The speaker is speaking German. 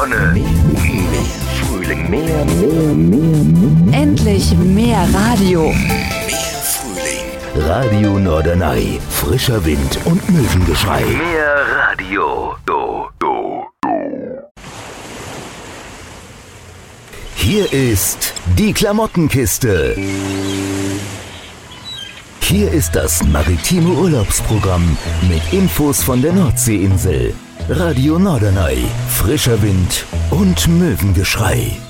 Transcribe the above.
Sonne, mehr Frühling, mehr. Endlich mehr Radio. Mehr Frühling. Radio Norderney. Frischer Wind und Möwengeschrei. Mehr Radio. Hier ist die Klamottenkiste. Hier ist das maritime Urlaubsprogramm mit Infos von der Nordseeinsel. Radio Norderney. Frischer Wind und Möwengeschrei.